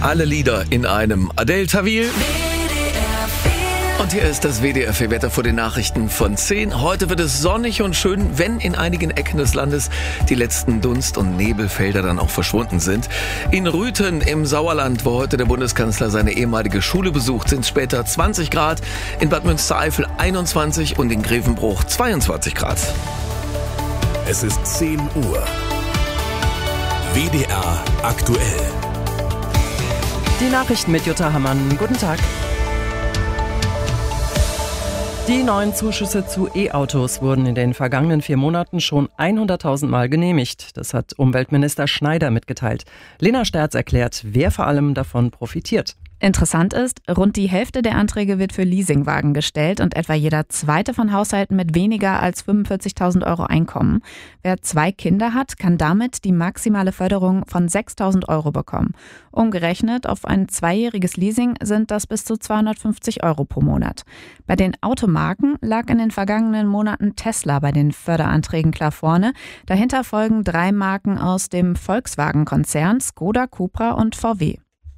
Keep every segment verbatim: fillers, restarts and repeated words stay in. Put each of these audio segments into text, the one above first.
Alle Lieder in einem. Adele Tawil. Und hier ist das W D R vier Wetter vor den Nachrichten von zehn. Heute wird es sonnig und schön, wenn in einigen Ecken des Landes die letzten Dunst- und Nebelfelder dann auch verschwunden sind. In Rüthen im Sauerland, wo heute der Bundeskanzler seine ehemalige Schule besucht, sind es später zwanzig Grad, in Bad Münstereifel einundzwanzig und in Grevenbruch zweiundzwanzig Grad. Es ist zehn Uhr. W D R aktuell. Die Nachrichten mit Jutta Hammann. Guten Tag. Die neuen Zuschüsse zu E-Autos wurden in den vergangenen vier Monaten schon hunderttausend Mal genehmigt. Das hat Umweltminister Schneider mitgeteilt. Lena Sterz erklärt, wer vor allem davon profitiert. Interessant ist, rund die Hälfte der Anträge wird für Leasingwagen gestellt und etwa jeder zweite von Haushalten mit weniger als fünfundvierzigtausend Euro Einkommen. Wer zwei Kinder hat, kann damit die maximale Förderung von sechstausend Euro bekommen. Umgerechnet auf ein zweijähriges Leasing sind das bis zu zweihundertfünfzig Euro pro Monat. Bei den Automarken lag in den vergangenen Monaten Tesla bei den Förderanträgen klar vorne. Dahinter folgen drei Marken aus dem Volkswagen-Konzern, Skoda, Cupra und V W.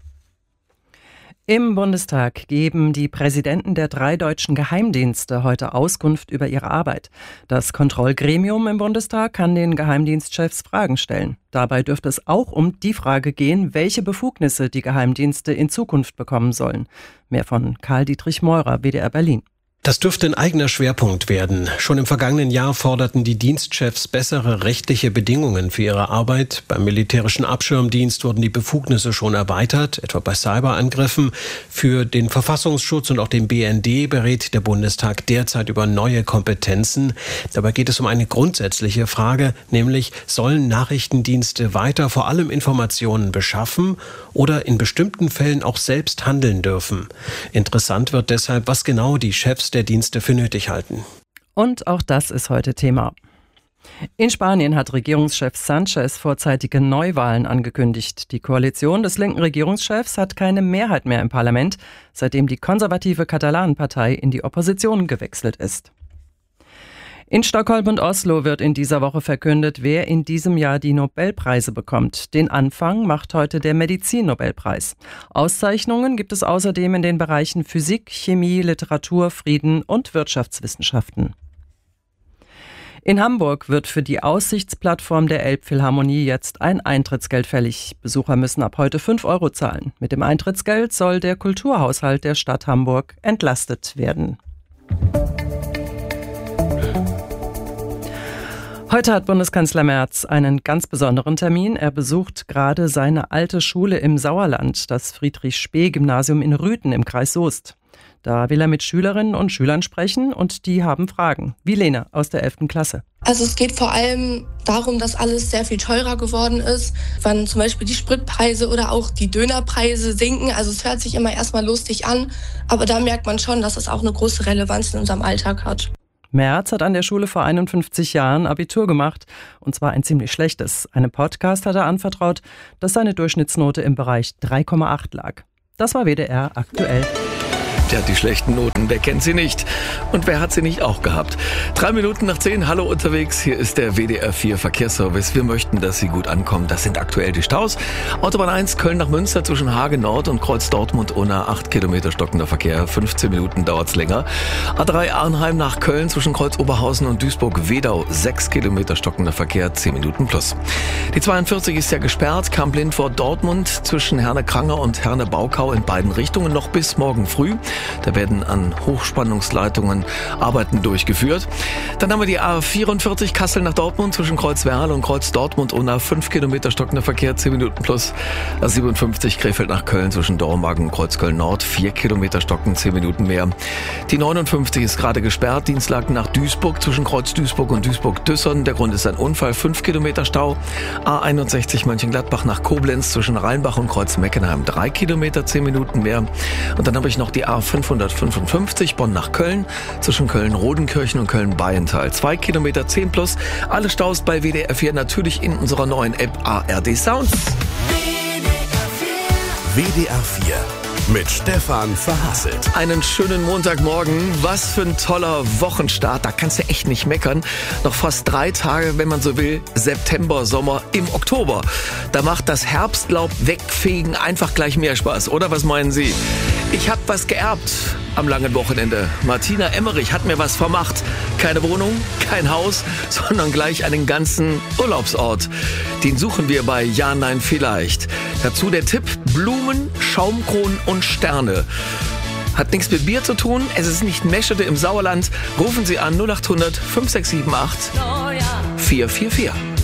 Im Bundestag geben die Präsidenten der drei deutschen Geheimdienste heute Auskunft über ihre Arbeit. Das Kontrollgremium im Bundestag kann den Geheimdienstchefs Fragen stellen. Dabei dürfte es auch um die Frage gehen, welche Befugnisse die Geheimdienste in Zukunft bekommen sollen. Mehr von Karl-Dietrich Meurer, W D R Berlin. Das dürfte ein eigener Schwerpunkt werden. Schon im vergangenen Jahr forderten die Dienstchefs bessere rechtliche Bedingungen für ihre Arbeit. Beim militärischen Abschirmdienst wurden die Befugnisse schon erweitert, etwa bei Cyberangriffen. Für den Verfassungsschutz und auch den B N D berät der Bundestag derzeit über neue Kompetenzen. Dabei geht es um eine grundsätzliche Frage, nämlich sollen Nachrichtendienste weiter vor allem Informationen beschaffen oder in bestimmten Fällen auch selbst handeln dürfen? Interessant wird deshalb, was genau die Chefs der Dienste für nötig halten. Und auch das ist heute Thema. In Spanien hat Regierungschef Sánchez vorzeitige Neuwahlen angekündigt. Die Koalition des linken Regierungschefs hat keine Mehrheit mehr im Parlament, seitdem die konservative Katalanenpartei in die Opposition gewechselt ist. In Stockholm und Oslo wird in dieser Woche verkündet, wer in diesem Jahr die Nobelpreise bekommt. Den Anfang macht heute der Medizin-Nobelpreis. Auszeichnungen gibt es außerdem in den Bereichen Physik, Chemie, Literatur, Frieden und Wirtschaftswissenschaften. In Hamburg wird für die Aussichtsplattform der Elbphilharmonie jetzt ein Eintrittsgeld fällig. Besucher müssen ab heute fünf Euro zahlen. Mit dem Eintrittsgeld soll der Kulturhaushalt der Stadt Hamburg entlastet werden. Heute hat Bundeskanzler Merz einen ganz besonderen Termin. Er besucht gerade seine alte Schule im Sauerland, das Friedrich-Spee-Gymnasium in Rüthen im Kreis Soest. Da will er mit Schülerinnen und Schülern sprechen und die haben Fragen. Wie Lena aus der elften Klasse. Also es geht vor allem darum, dass alles sehr viel teurer geworden ist. Wenn zum Beispiel die Spritpreise oder auch die Dönerpreise sinken. Also es hört sich immer erstmal lustig an, aber da merkt man schon, dass es auch eine große Relevanz in unserem Alltag hat. Merz hat an der Schule vor einundfünfzig Jahren Abitur gemacht, und zwar ein ziemlich schlechtes. Einem Podcast hat er anvertraut, dass seine Durchschnittsnote im Bereich drei Komma acht lag. Das war W D R aktuell. Tja, die schlechten Noten, wer kennt sie nicht? Und wer hat sie nicht auch gehabt? Drei Minuten nach zehn, hallo unterwegs, hier ist der W D R vier Verkehrsservice. Wir möchten, dass Sie gut ankommen. Das sind aktuell die Staus. Autobahn eins, Köln nach Münster zwischen Hagen Nord und Kreuz Dortmund-Unna, acht Kilometer stockender Verkehr, fünfzehn Minuten dauert's länger. A drei Arnheim nach Köln zwischen Kreuz Oberhausen und Duisburg-Wedau, sechs Kilometer stockender Verkehr, zehn Minuten plus. Die zweiundvierzig ist ja gesperrt, Kamp-Lindfort-Dortmund zwischen Herne-Kranger und Herne-Baukau in beiden Richtungen noch bis morgen früh. Da werden an Hochspannungsleitungen Arbeiten durchgeführt. Dann haben wir die A vierundvierzig Kassel nach Dortmund zwischen Kreuz Werl und Kreuz Dortmund-Unna, fünf Kilometer stockender Verkehr, zehn Minuten plus. A siebenundfünfzig Krefeld nach Köln zwischen Dormagen und Kreuz Köln-Nord, vier Kilometer stocken, zehn Minuten mehr. Die neunundfünfzig ist gerade gesperrt, Dienstlaken nach Duisburg zwischen Kreuz Duisburg und Duisburg-Düssern. Der Grund ist ein Unfall, fünf Kilometer Stau. A einundsechzig Mönchengladbach nach Koblenz zwischen Rheinbach und Kreuz Meckenheim, drei Kilometer, zehn Minuten mehr. Und dann habe ich noch die A fünfhundertfünfundfünfzig Bonn nach Köln zwischen Köln-Rodenkirchen und Köln-Bayental. Zwei Kilometer, zehn plus. Alle Staus bei W D R vier natürlich in unserer neuen App A R D Sounds. W D R vier mit Stefan Verhasselt. Einen schönen Montagmorgen. Was für ein toller Wochenstart. Da kannst du echt nicht meckern. Noch fast drei Tage, wenn man so will, September, Sommer im Oktober. Da macht das Herbstlaub wegfegen einfach gleich mehr Spaß, oder? Was meinen Sie? Ich habe was geerbt am langen Wochenende. Martina Emmerich hat mir was vermacht. Keine Wohnung, kein Haus, sondern gleich einen ganzen Urlaubsort. Den suchen wir bei Ja, Nein, Vielleicht. Dazu der Tipp: Blumen, Schaumkronen und Sterne. Hat nichts mit Bier zu tun, es ist nicht Meschede im Sauerland. Rufen Sie an null acht hundert fünf sechs sieben acht vier vier vier.